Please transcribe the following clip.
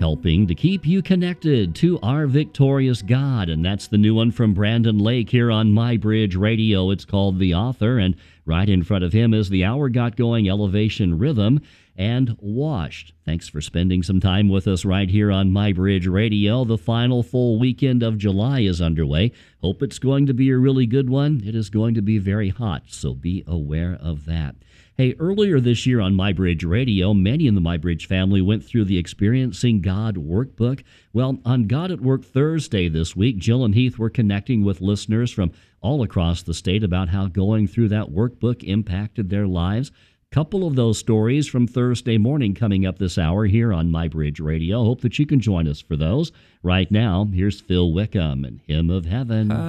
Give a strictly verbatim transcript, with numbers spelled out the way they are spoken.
helping to keep you connected to our victorious God. And that's the new one from Brandon Lake here on My Bridge Radio. It's called The Author, and right in front of him is The Hour Got Going, Elevation Rhythm, and Washed. Thanks for spending some time with us right here on My Bridge Radio. The final full weekend of July is underway. Hope it's going to be a really good one. It is going to be very hot, so be aware of that. Hey, earlier this year on My Bridge Radio, many in the My Bridge family went through the Experiencing God workbook. Well, on God at Work Thursday this week, Jill and Heath were connecting with listeners from all across the state about how going through that workbook impacted their lives. Couple of those stories from Thursday morning coming up this hour here on My Bridge Radio. Hope that you can join us for those. Right now, here's Phil Wickham and Hymn of Heaven.